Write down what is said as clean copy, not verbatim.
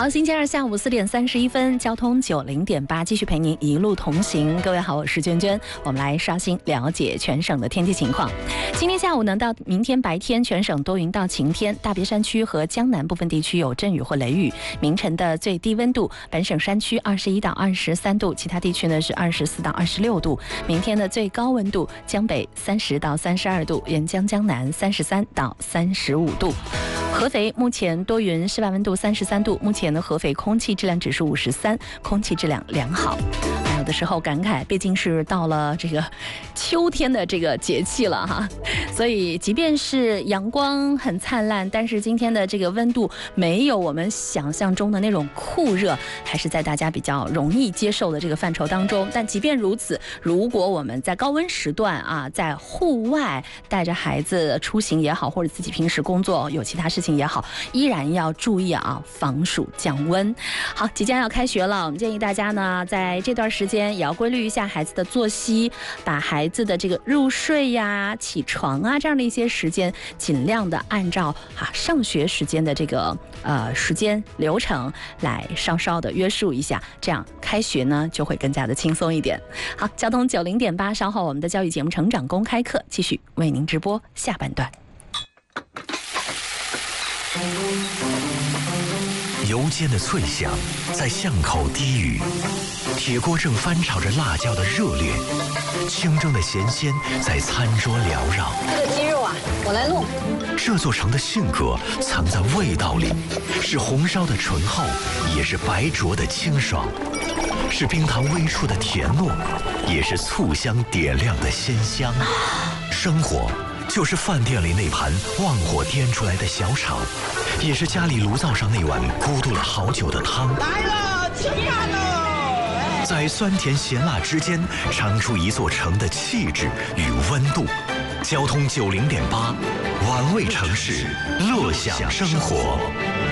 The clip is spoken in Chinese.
好，星期二下午4点31分，交通90.8继续陪您一路同行。各位好，我是娟娟，我们来刷新了解全省的天气情况。今天下午呢到明天白天，全省多云到晴天，大别山区和江南部分地区有阵雨或雷雨。明晨的最低温度，本省山区21到23度，其他地区呢是24到26度。明天的最高温度，江北30到32度，沿江江南33到35度。合肥目前多云，室外温度33度。目前的合肥空气质量指数53，空气质量良好。有的时候感慨，毕竟是到了这个秋天的这个节气了哈，所以即便是阳光很灿烂，但是今天的这个温度没有我们想象中的那种酷热，还是在大家比较容易接受的这个范畴当中。但即便如此，如果我们在高温时段啊，在户外带着孩子出行也好，或者自己平时工作有其他事情也好，依然要注意啊，防暑降温。好，即将要开学了，我们建议大家呢，在这段时间也要规律一下孩子的作息，把孩子的这个入睡呀、起床啊这样的一些时间，尽量的按照上学时间的这个时间流程来稍稍的约束一下，这样开学呢就会更加的轻松一点。好，交通90.8，稍后我们的教育节目《成长公开课》继续为您直播下半段。 油煎的脆响在巷口低语，铁锅正翻炒着辣椒的热烈，清蒸的咸鲜在餐桌缭绕。 这个鸡肉啊，我来弄。 这座城的性格藏在味道里，是红烧的醇厚，也是白灼的清爽，是冰糖微触的甜糯，也是醋香点亮的鲜香。生活就是饭店里那盘旺火颠出来的小炒，也是家里炉灶上那碗咕嘟了好久的汤。 来了，吃饭了！ 在酸甜咸辣之间，尝出一座城的气质与温度。交通90.8，玩味城市，乐享生活。